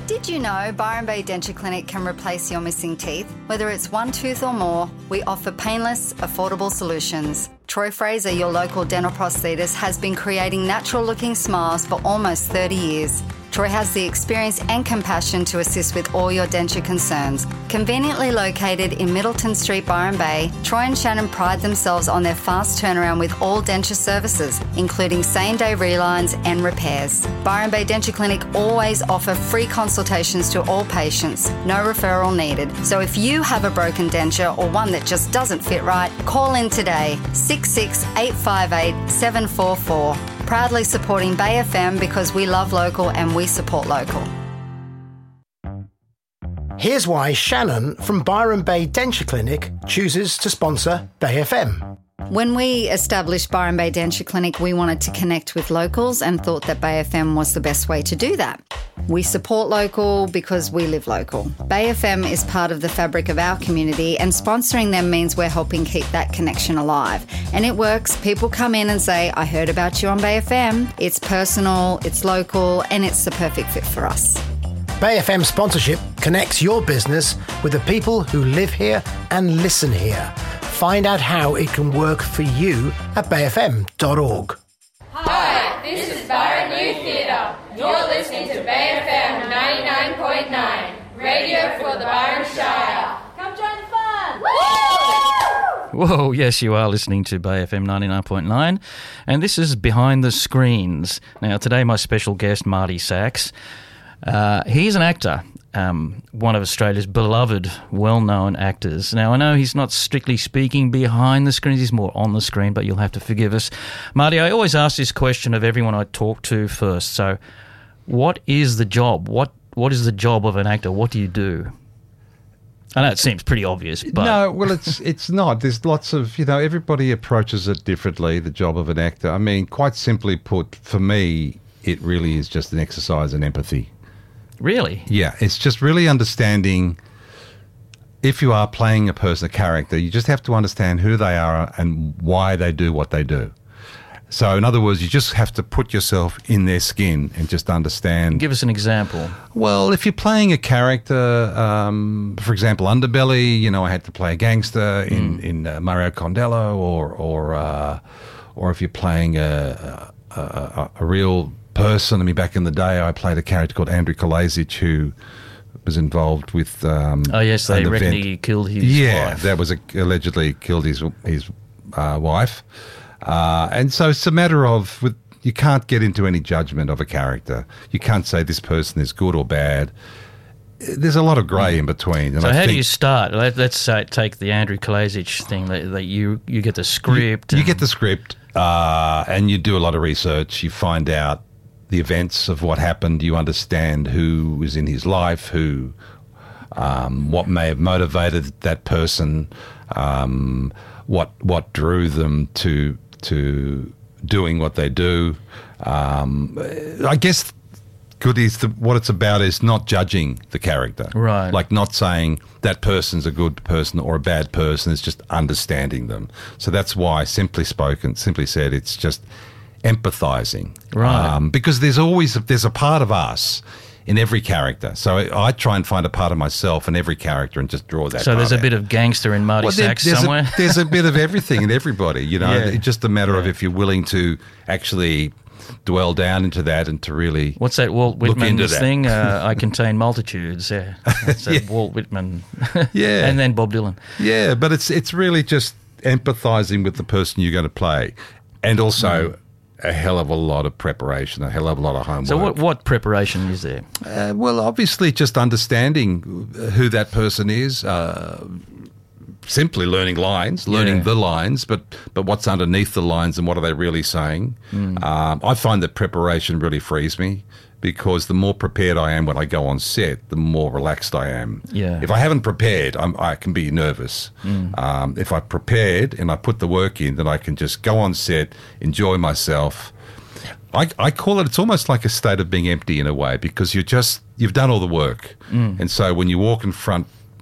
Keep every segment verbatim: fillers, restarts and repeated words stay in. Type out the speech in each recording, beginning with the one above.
Did you know Byron Bay Denture Clinic can replace your missing teeth? Whether it's one tooth or more, we offer painless, affordable solutions. Troy Fraser, your local dental prosthetist, has been creating natural-looking smiles for almost thirty years. Troy has the experience and compassion to assist with all your denture concerns. Conveniently located in Middleton Street, Byron Bay, Troy and Shannon pride themselves on their fast turnaround with all denture services, including same-day relines and repairs. Byron Bay Denture Clinic always offer free consultations to all patients, no referral needed. So if you have a broken denture or one that just doesn't fit right, call in today, six six eight five eight seven four four. Proudly supporting Bay F M because we love local and we support local. Here's why Shannon from Byron Bay Denture Clinic chooses to sponsor Bay F M. When we established Byron Bay Denture Clinic, we wanted to connect with locals and thought that Bay F M was the best way to do that. We support local because we live local. Bay F M is part of the fabric of our community, and sponsoring them means we're helping keep that connection alive. And it works. People come in and say, I heard about you on Bay F M. It's personal, it's local, and it's the perfect fit for us. Bay F M sponsorship connects your business with the people who live here and listen here. Find out how it can work for you at bay f m dot org. Hi, this is Byron Youth Theatre. You're listening to Bay F M ninety-nine point nine, radio for the Byron Shire. Come join the fun! Woo! Whoa, yes, you are listening to Bay F M ninety-nine point nine, and this is Behind the Screens. Now, today my special guest, Marty Sachs. Uh, he's an actor, um, one of Australia's beloved, well-known actors. Now, I know he's not strictly speaking behind the screens, he's more on the screen, but you'll have to forgive us. Marty, I always ask this question of everyone I talk to first. So, what is the job? What What is the job of an actor? What do you do? I know it seems pretty obvious, but... No, well, it's it's not. There's lots of, you know, everybody approaches it differently, the job of an actor. I mean, quite simply put, for me, it really is just an exercise in empathy. Really? Yeah, it's just really understanding, if you are playing a person, a character, you just have to understand who they are and why they do what they do. So, in other words, you just have to put yourself in their skin and just understand. Give us an example. Well, if you're playing a character, um, for example, Underbelly, you know, I had to play a gangster in, mm. in uh, Mario Condello, or or uh, or if you're playing a, a, a, a real person. I mean, back in the day, I played a character called Andrew Kalazic, who was involved with... Um, oh, yes, they reckon event. he killed his yeah, wife. Yeah, that was a, allegedly killed his his uh, wife. Uh, and so it's a matter of... With, you can't get into any judgment of a character. You can't say this person is good or bad. There's a lot of grey in between. And so I how think, do you start? Let, let's say, take the Andrew Kalazic thing, that, that you, you get the script. You, and... you get the script uh, and you do a lot of research. You find out the events of what happened. You understand who was in his life, who, um, what may have motivated that person, um, what what drew them to to doing what they do. Um, I guess good is the, what it's about is not judging the character, right? Like not saying that person's a good person or a bad person. It's just understanding them. So that's why, simply spoken, simply said, it's just empathizing, right? Um, because there's always there's a part of us in every character. So I, I try and find a part of myself in every character and just draw that. So there's out. a bit of gangster in Marty well, there, Sachs there's somewhere. A, there's a bit of everything in everybody. You know, yeah. It's just a matter yeah. of if you're willing to actually dwell down into that and to really. What's that Walt Whitman that. thing? Uh, I contain multitudes. Yeah, that's yeah. Walt Whitman. yeah, and then Bob Dylan. Yeah, but it's it's really just empathizing with the person you're going to play, and also. Mm. A hell of a lot of preparation, a hell of a lot of homework. So what, what preparation is there? Uh, well, obviously just understanding who that person is, uh, simply learning lines, learning yeah. the lines, but but what's underneath the lines and what are they really saying. Mm. Um, I find that preparation really frees me, because the more prepared I am when I go on set, the more relaxed I am. Yeah. If I haven't prepared, I'm, I can be nervous. Mm. Um, if I prepared and I put the work in, then I can just go on set, enjoy myself. I, I call it, it's almost like a state of being empty in a way, because you're just, you've done all the work. Mm. And so when you walk in front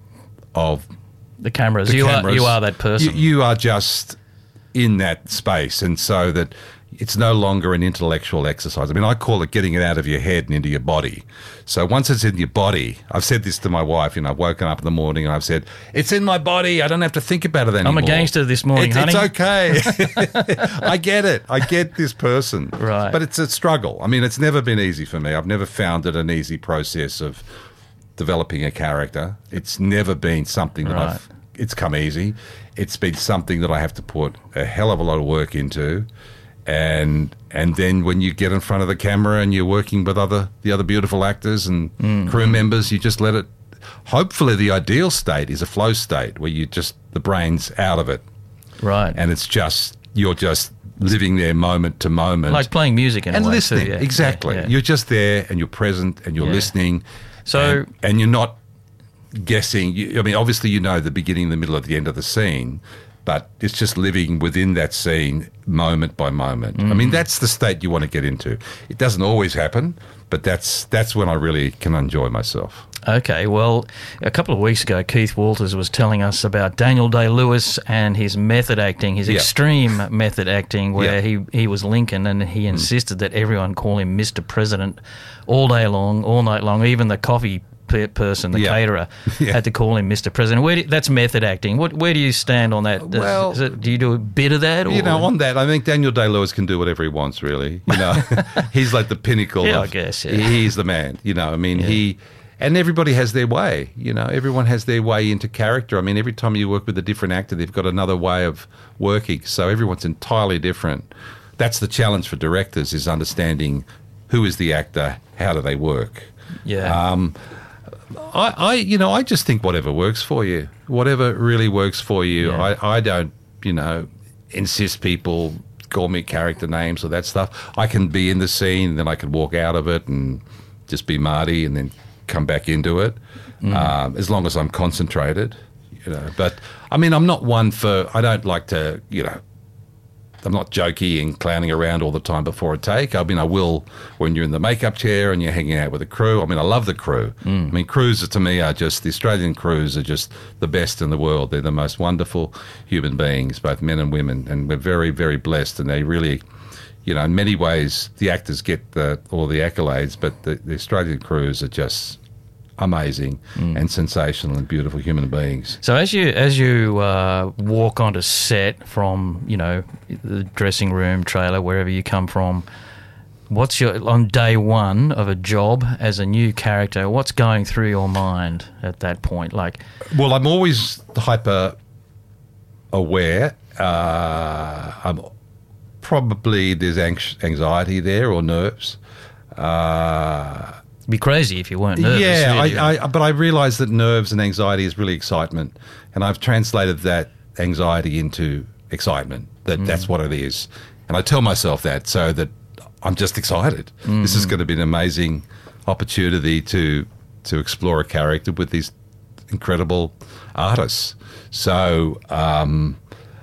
of the cameras, the you, cameras are, you are that person. You, you are just in that space. And so that it's no longer an intellectual exercise. I mean, I call it getting it out of your head and into your body. So once it's in your body, I've said this to my wife, you know, I've woken up in the morning and I've said, it's in my body. I don't have to think about it anymore. I'm a gangster this morning, it's, honey. It's okay. I get it. I get this person. Right. But it's a struggle. I mean, it's never been easy for me. I've never found it an easy process of developing a character. It's never been something that Right. I've, it's come easy. It's been something that I have to put a hell of a lot of work into. And and then when you get in front of the camera and you're working with other the other beautiful actors and mm. crew members, you just let it. Hopefully, the ideal state is a flow state where you just the brain's out of it, right? And it's just you're just living there moment to moment, like playing music in and a way listening. Too, yeah. Exactly, Yeah, yeah. you're just there and you're present and you're Yeah. listening. So and, and you're not guessing. You, I mean, obviously, you know the beginning, the middle, at the end of the scene. But it's just living within that scene moment by moment. Mm. I mean, that's the state you want to get into. It doesn't always happen, but that's that's when I really can enjoy myself. Okay, well, a couple of weeks ago, Keith Walters was telling us about Daniel Day-Lewis and his method acting, his yeah. extreme method acting, where yeah. he, he was Lincoln and he insisted mm. that everyone call him Mister President all day long, all night long, even the coffee person, the yeah. caterer, yeah. had to call him Mister President. Where do, that's method acting. What, where do you stand on that? Well, Is it, do you do a bit of that? Or? You know, on that, I think Daniel Day-Lewis can do whatever he wants, really. You know, he's like the pinnacle. Yeah, of, I guess. Yeah. He's the man. You know, I mean, yeah. he... And everybody has their way, you know. Everyone has their way into character. I mean, every time you work with a different actor, they've got another way of working. So everyone's entirely different. That's the challenge for directors, is understanding who is the actor, how do they work. Yeah. Um, I, I, you know, I just think whatever works for you, whatever really works for you. Yeah. I, I don't, you know, insist people call me character names or that stuff. I can be in the scene, then I can walk out of it and just be Marty, and then come back into it, mm. um, as long as I'm concentrated, you know. But I mean, I'm not one for. I don't like to, you know. I'm not jokey and clowning around all the time before a take. I mean, I will when you're in the makeup chair and you're hanging out with the crew. I mean, I love the crew. Mm. I mean, crews to me are just, the Australian crews are just the best in the world. They're the most wonderful human beings, both men and women, and we're very, very blessed. And they really, you know, in many ways, the actors get the, all the accolades, but the, the Australian crews are just amazing mm. and sensational and beautiful human beings. So as you as you uh, walk onto set from, you know, the dressing room, trailer, wherever you come from, what's your, on day one of a job as a new character, what's going through your mind at that point? Like, well, I'm always hyper aware. Uh, I'm probably there's anxiety there or nerves. Uh, It'd be crazy if you weren't nervous. Yeah, really. I, I, but I realise that nerves and anxiety is really excitement, and I've translated that anxiety into excitement. That mm. that's what it is, and I tell myself that so that I'm just excited. Mm-hmm. This is going to be an amazing opportunity to to explore a character with these incredible artists. So um,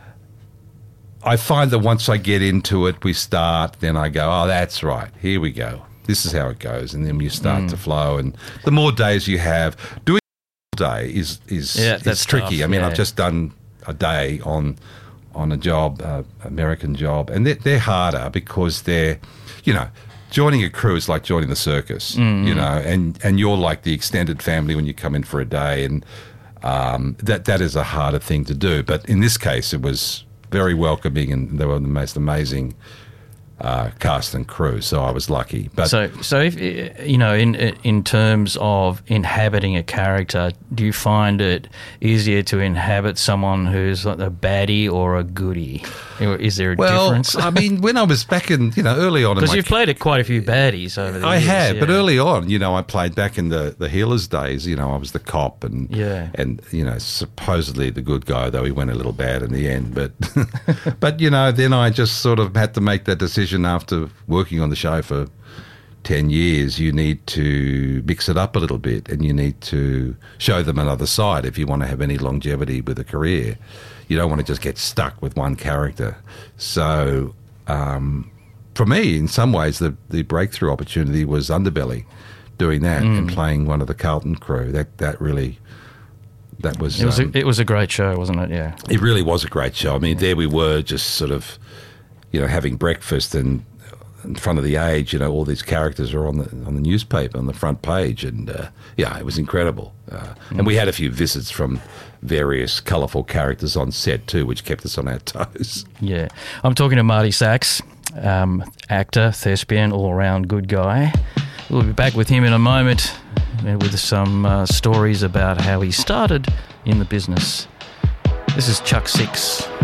I find that once I get into it, we start, then I go, oh, that's right, here we go. This is how it goes, and then you start mm. to flow. And the more days you have, doing a day is is, yeah, is that's tricky. tough, I mean, yeah. I've just done a day on on a job, uh, American job, and they're, they're harder because they're, you know, joining a crew is like joining the circus, mm. you know, and, and you're like the extended family when you come in for a day, and um, that that is a harder thing to do. But in this case, it was very welcoming, and they were the most amazing Uh, cast and crew, so I was lucky. But so, so if you know, in in terms of inhabiting a character, do you find it easier to inhabit someone who's like a baddie or a goodie? Is there a well, difference? I mean, when I was back in, you know, early on, because you've played quite a few baddies over the I years. I have, yeah. but early on, you know, I played back in the the Healers days. You know, I was the cop, and yeah, and you know, supposedly the good guy, though he went a little bad in the end. But but you know, then I just sort of had to make that decision. After working on the show for ten years, you need to mix it up a little bit, and you need to show them another side if you want to have any longevity with a career. You don't want to just get stuck with one character. So um, for me, in some ways, the, the breakthrough opportunity was Underbelly, doing that mm. and playing one of the Carlton crew. That that really... That was, it was um, a, it was a great show, wasn't it? Yeah, it really was a great show. I mean, yeah. there we were, just sort of you know, having breakfast and in front of the Age, you know, all these characters are on the on the newspaper on the front page, and uh, yeah, it was incredible. Uh, and we had a few visits from various colourful characters on set too, which kept us on our toes. Yeah, I'm talking to Marty Sachs, um, actor, thespian, all-round good guy. We'll be back with him in a moment with some uh, stories about how he started in the business. This is Chuck Six.